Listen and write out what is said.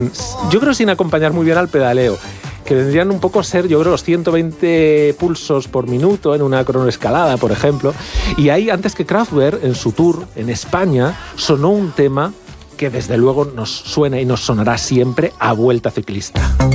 Yo creo sin acompañar muy bien al pedaleo, que vendrían un poco a ser, yo creo, los 120 pulsos por minuto en una cronoescalada, por ejemplo. Y ahí, antes que Kraftwerk, en su tour en España, sonó un tema que desde luego nos suena y nos sonará siempre: A Vuelta Ciclista.